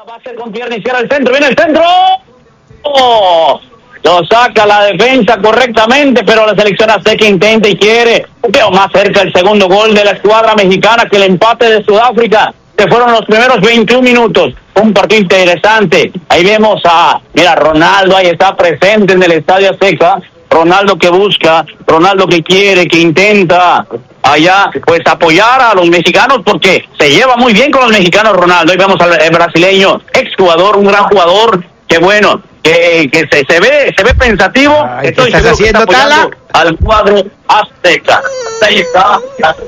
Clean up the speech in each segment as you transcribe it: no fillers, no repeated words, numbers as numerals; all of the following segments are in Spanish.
Va a ser con pierna izquierda el centro, viene el centro. ¡Oh! Lo saca la defensa correctamente, pero la selección azteca intenta y quiere. Veo más cerca el segundo gol de la escuadra mexicana que el empate de Sudáfrica. Se fueron los primeros 21 minutos. Un partido interesante. Ahí vemos a, mira, Ronaldo ahí está presente en el Estadio Azteca. Ronaldo que busca, Ronaldo que quiere, que intenta allá, pues apoyar a los mexicanos porque se lleva muy bien con los mexicanos Ronaldo. Ahí vemos al brasileño, exjugador, un gran jugador, que bueno, que se ve pensativo. Ay, ¿qué estás haciendo, Tala? Al cuadro azteca. Ahí está,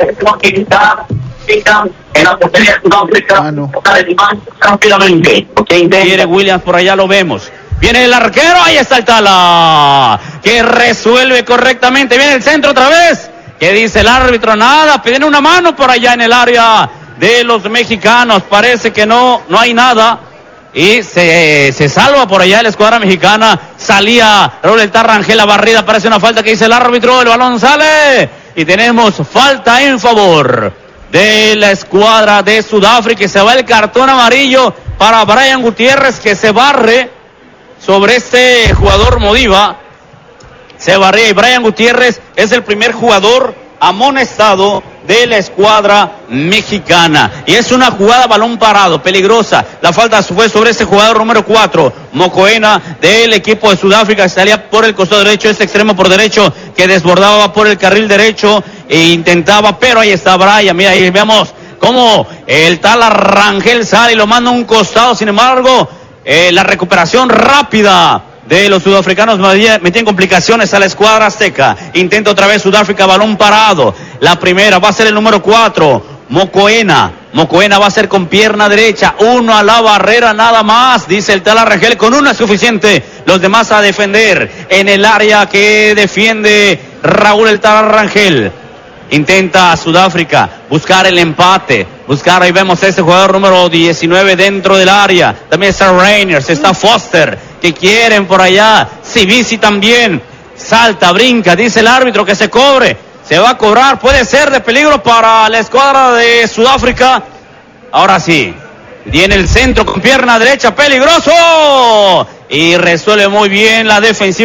en la portería de Sudáfrica, rápidamente. Quiere Williams, por allá lo vemos. Viene el arquero, ahí está el Tala, que resuelve correctamente. Viene el centro otra vez. ¿Qué dice el árbitro? Nada, piden una mano por allá en el área de los mexicanos. Parece que no hay nada. Y se salva por allá la escuadra mexicana. Salía Raúl el Tala Rangel, la barrida, parece una falta que dice el árbitro. El balón sale y tenemos falta en favor de la escuadra de Sudáfrica. Se va el cartón amarillo para Brian Gutiérrez, que se barre sobre este jugador Modiva. Se barría y Brian Gutiérrez es el primer jugador amonestado de la escuadra mexicana. Y es una jugada balón parado, peligrosa. La falta fue sobre este jugador número 4, Mokoena, del equipo de Sudáfrica. Salía por el costado derecho, este extremo por derecho, que desbordaba por el carril derecho e intentaba, pero ahí está Brian. Mira, ahí vemos cómo el Tala Rangel sale y lo manda a un costado. Sin embargo, la recuperación rápida de los sudafricanos metían complicaciones a la escuadra azteca. Intenta otra vez Sudáfrica, balón parado. La primera va a ser el número 4, Mokoena. Mokoena va a ser con pierna derecha, uno a la barrera nada más, dice el Tala Rangel, con uno es suficiente. Los demás a defender en el área que defiende Raúl el Tala Rangel. Intenta Sudáfrica buscar el empate, ahí vemos a este jugador número 19 dentro del área. También está Reyners, está Foster, que quieren por allá. Sibisi también, salta, brinca, dice el árbitro que se cobre. Se va a cobrar, puede ser de peligro para la escuadra de Sudáfrica. Ahora sí, viene el centro con pierna derecha, peligroso. Y resuelve muy bien la defensiva.